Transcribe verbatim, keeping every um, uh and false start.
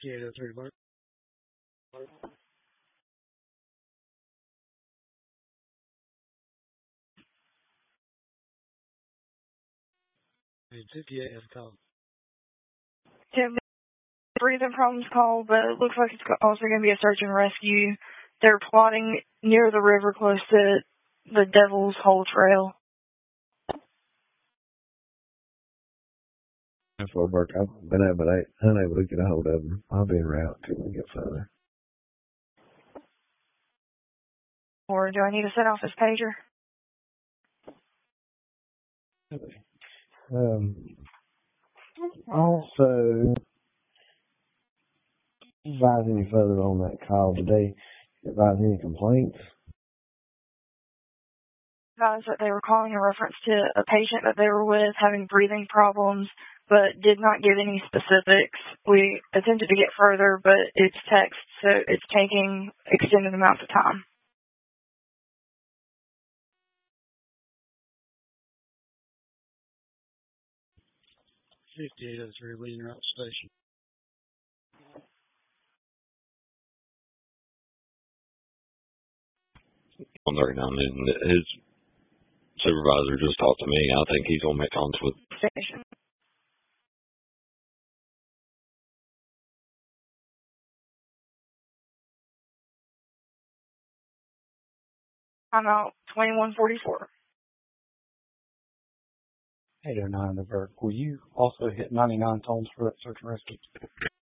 fifty-eight oh three, Mark. fifty-eight has called. Tim, breathing problems call, but it looks like it's also going to be a search and rescue. They're plotting near the river close to the Devil's Hole Trail. That's what work. I've been able to, unable to get a hold of them. I'll be en route until we get further. Or do I need to set off this pager? Um, also, advise any further on that call today. Advise any complaints. Advised that they were calling in reference to a patient that they were with having breathing problems, but did not give any specifics. We attempted to get further, but it's text, so it's taking extended amounts of time. fifty-eight oh three, Wheeling Route Station. On thirty-nine, and his supervisor just talked to me. I think he's on make contact with Station. I'm out twenty-one forty-four. eight oh nine, the Verk. Will you also hit ninety-nine tones for that search and rescue?